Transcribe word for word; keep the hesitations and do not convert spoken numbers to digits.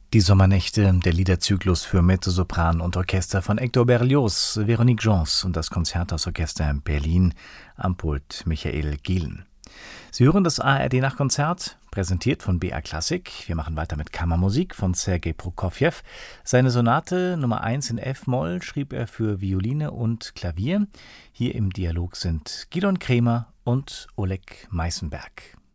Die Sommernächte, der Liederzyklus für Mezzosopran und Orchester von Hector Berlioz, Véronique Gens und das Konzerthausorchester in Berlin, am Pult Michael Gielen. Sie hören das A R D-Nachkonzert, präsentiert von B A Klassik. Wir machen weiter mit Kammermusik von Sergei Prokofjew. Seine Sonate Nummer eins in F-Moll schrieb er für Violine und Klavier. Hier im Dialog sind Gidon Kremer und Oleg Meißenberg.